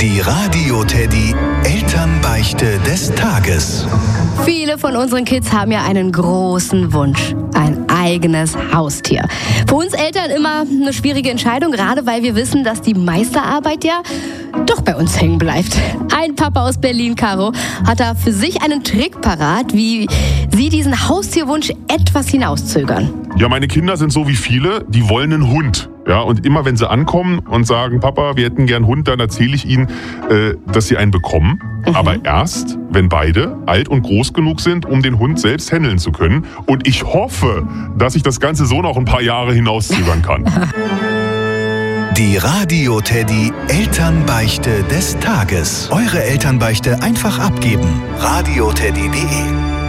Die Radio Teddy Elternbeichte des Tages. Viele von unseren Kids haben ja einen großen Wunsch. Ein eigenes Haustier. Für uns Eltern immer eine schwierige Entscheidung, gerade weil wir wissen, dass die Meisterarbeit ja doch bei uns hängen bleibt. Ein Papa aus Berlin, Caro, hat da für sich einen Trick parat, wie sie diesen Haustierwunsch etwas hinauszögern. Ja, meine Kinder sind so wie viele, die wollen einen Hund. Ja, und immer wenn sie ankommen und sagen, Papa, wir hätten gern einen Hund, dann erzähle ich ihnen, dass sie einen bekommen. Aber erst, wenn beide alt und groß genug sind, um den Hund selbst handeln zu können. Und ich hoffe, dass ich das Ganze so noch ein paar Jahre hinauszögern kann. Die Radio Teddy Elternbeichte des Tages. Eure Elternbeichte einfach abgeben. radioteddy.de